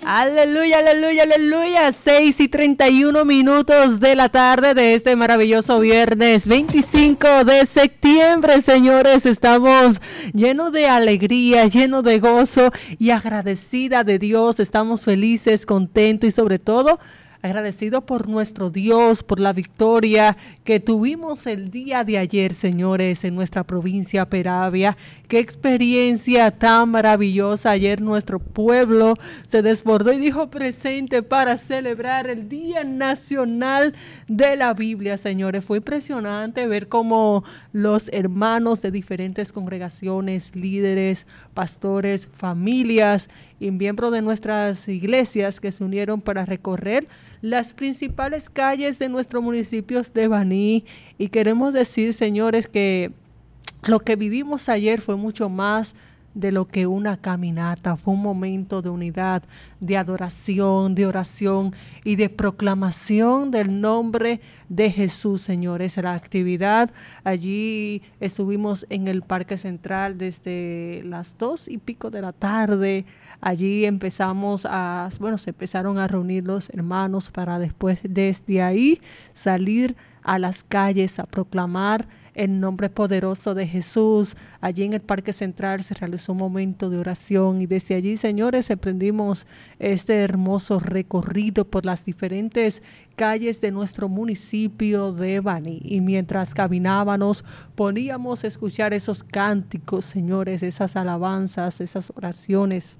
Aleluya, aleluya, aleluya. 6:31 de la tarde de este maravilloso viernes 25 de septiembre, señores. Estamos llenos de alegría, llenos de gozo y agradecida de Dios. Estamos felices, contentos y sobre todo agradecido por nuestro Dios, por la victoria que tuvimos el día de ayer, señores, en nuestra provincia Peravia. Qué experiencia tan maravillosa. Ayer nuestro pueblo se desbordó y dijo presente para celebrar el Día Nacional de la Biblia, señores. Fue impresionante ver cómo los hermanos de diferentes congregaciones, líderes, pastores, familias y miembros de nuestras iglesias que se unieron para recorrer las principales calles de nuestros municipios de Baní. Y queremos decir, señores, que lo que vivimos ayer fue mucho más de lo que una caminata. Fue un momento de unidad, de adoración, de oración y de proclamación del nombre de Jesús, señores. La actividad, allí estuvimos en el Parque Central desde las 2:00 de la tarde. Allí se empezaron a reunir los hermanos para después desde ahí salir a las calles a proclamar el nombre poderoso de Jesús. Allí en el Parque Central se realizó un momento de oración y desde allí, señores, emprendimos este hermoso recorrido por las diferentes calles de nuestro municipio de Baní. Y mientras caminábamos, poníamos a escuchar esos cánticos, señores, esas alabanzas, esas oraciones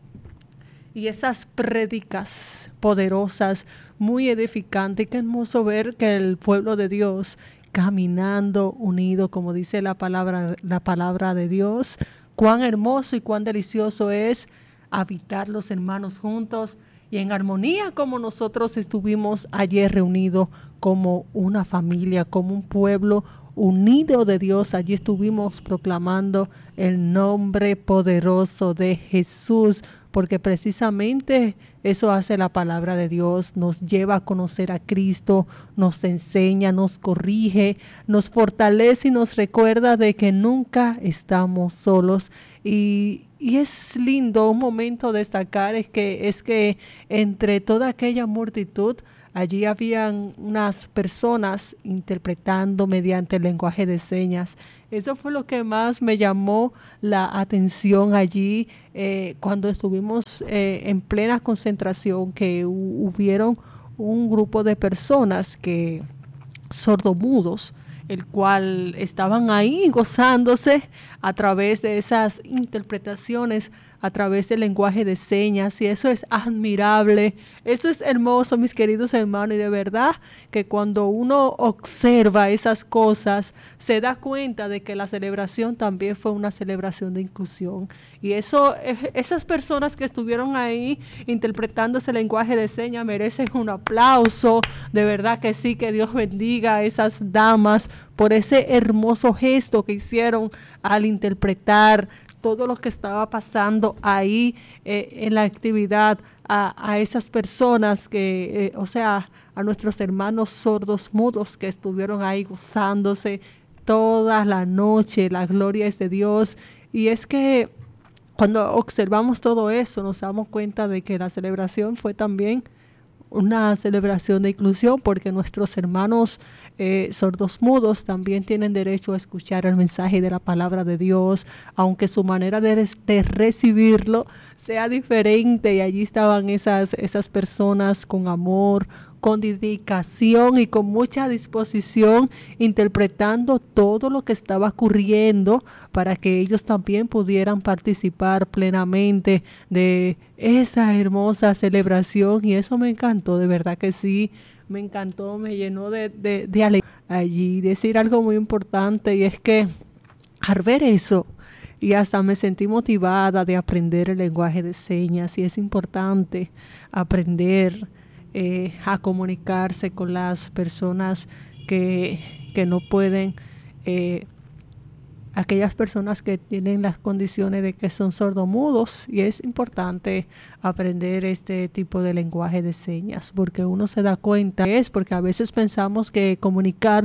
y esas prédicas poderosas, muy edificantes. Qué hermoso ver que el pueblo de Dios caminando unido, como dice la palabra de Dios. Cuán hermoso y cuán delicioso es habitar los hermanos juntos y en armonía, como nosotros estuvimos ayer reunidos como una familia, como un pueblo unido de Dios. Allí estuvimos proclamando el nombre poderoso de Jesús, porque precisamente eso hace la palabra de Dios. Nos lleva a conocer a Cristo, nos enseña, nos corrige, nos fortalece y nos recuerda de que nunca estamos solos. Y es lindo, un momento destacar es que entre toda aquella multitud, allí habían unas personas interpretando mediante el lenguaje de señas. Eso fue lo que más me llamó la atención allí cuando estuvimos en plena concentración, que hubieron un grupo de personas que sordomudos, el cual estaban ahí gozándose a través de esas interpretaciones, a través del lenguaje de señas, y eso es admirable, eso es hermoso, mis queridos hermanos, y de verdad que cuando uno observa esas cosas, se da cuenta de que la celebración también fue una celebración de inclusión, y esas personas que estuvieron ahí interpretando ese lenguaje de señas merecen un aplauso, de verdad que sí, que Dios bendiga a esas damas por ese hermoso gesto que hicieron al interpretar todo lo que estaba pasando ahí en la actividad a esas personas a nuestros hermanos sordos mudos que estuvieron ahí gozándose toda la noche. La gloria es de Dios. Y es que cuando observamos todo eso nos damos cuenta de que la celebración fue también una celebración de inclusión, porque nuestros hermanos sordos mudos también tienen derecho a escuchar el mensaje de la palabra de Dios, aunque su manera de recibirlo sea diferente. Y allí estaban esas personas con amor, con dedicación y con mucha disposición, interpretando todo lo que estaba ocurriendo para que ellos también pudieran participar plenamente de esa hermosa celebración. Y eso me encantó, de verdad que sí, me encantó, me llenó de alegría. Allí decir algo muy importante, y es que al ver eso, y hasta me sentí motivada de aprender el lenguaje de señas, y es importante aprender a comunicarse con las personas que no pueden, aquellas personas que tienen las condiciones de que son sordomudos, y es importante aprender este tipo de lenguaje de señas, porque uno se da cuenta porque a veces pensamos que comunicar